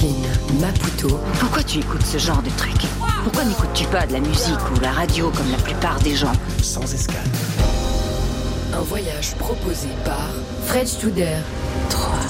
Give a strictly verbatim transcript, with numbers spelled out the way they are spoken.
Delphine, Maputo. Pourquoi tu écoutes ce genre de truc ? Pourquoi n'écoutes-tu pas de la musique ou la radio comme la plupart des gens ? Sans escale. Un voyage proposé par Fred Studer. trois.